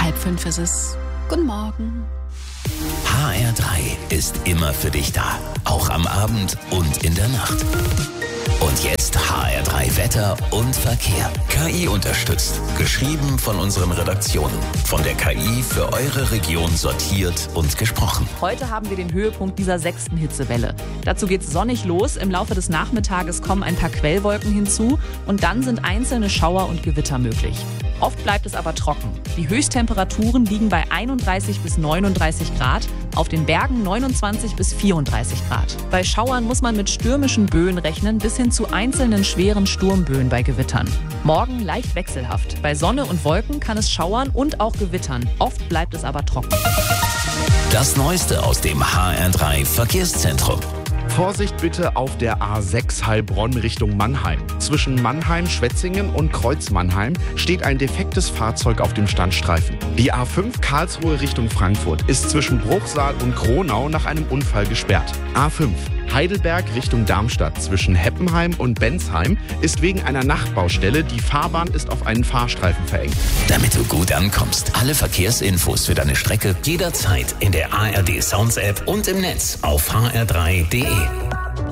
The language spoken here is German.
4:30 ist es. Guten Morgen. HR3 ist immer für dich da. Auch am Abend und in der Nacht. Und jetzt HR3 Wetter und Verkehr. KI unterstützt. Geschrieben von unseren Redaktionen. Von der KI für eure Region sortiert und gesprochen. Heute haben wir den Höhepunkt dieser 6. Hitzewelle. Dazu geht's sonnig los. Im Laufe des Nachmittages kommen ein paar Quellwolken hinzu. Und dann sind einzelne Schauer und Gewitter möglich. Oft bleibt es aber trocken. Die Höchsttemperaturen liegen bei 31 bis 39 Grad, auf den Bergen 29 bis 34 Grad. Bei Schauern muss man mit stürmischen Böen rechnen, bis hin zu einzelnen schweren Sturmböen bei Gewittern. Morgen leicht wechselhaft. Bei Sonne und Wolken kann es schauern und auch gewittern. Oft bleibt es aber trocken. Das Neueste aus dem HR3 Verkehrszentrum. Vorsicht bitte auf der A6 Heilbronn Richtung Mannheim. Zwischen Mannheim, Schwetzingen und Kreuz Mannheim steht ein defektes Fahrzeug auf dem Standstreifen. Die A5 Karlsruhe Richtung Frankfurt ist zwischen Bruchsal und Kronau nach einem Unfall gesperrt. A5 Heidelberg Richtung Darmstadt zwischen Heppenheim und Bensheim ist wegen einer Nachtbaustelle, die Fahrbahn ist auf einen Fahrstreifen verengt. Damit du gut ankommst, alle Verkehrsinfos für deine Strecke jederzeit in der ARD Sounds App und im Netz auf hr3.de.